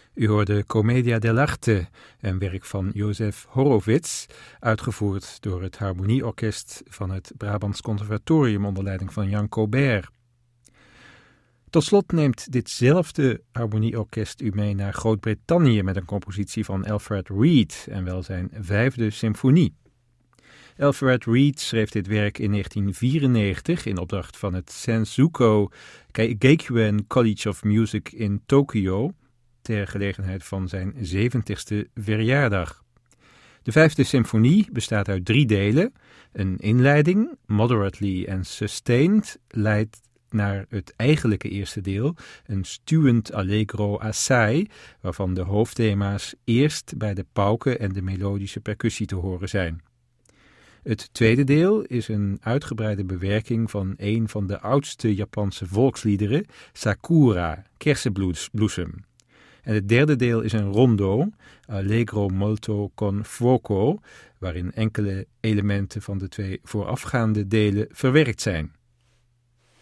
U hoorde Commedia dell'arte, een werk van Jozef Horowitz, uitgevoerd door het Harmonieorkest van het Brabants Conservatorium onder leiding van Jan Cobert. Tot slot neemt ditzelfde harmonieorkest u mee naar Groot-Brittannië met een compositie van Alfred Reed en wel zijn 5e symfonie. Alfred Reed schreef dit werk in 1994 in opdracht van het Sensuko Geikuen College of Music in Tokio ter gelegenheid van zijn 70ste verjaardag. De 5e symfonie bestaat uit 3 delen. Een inleiding, moderately and sustained, leidt naar het eigenlijke eerste deel, een stuwend allegro assai, waarvan de hoofdthema's eerst bij de pauken en de melodische percussie te horen zijn. Het tweede deel is een uitgebreide bewerking van een van de oudste Japanse volksliederen, Sakura, kersenbloesem. En het derde deel is een rondo, allegro molto con fuoco, waarin enkele elementen van de 2 voorafgaande delen verwerkt zijn.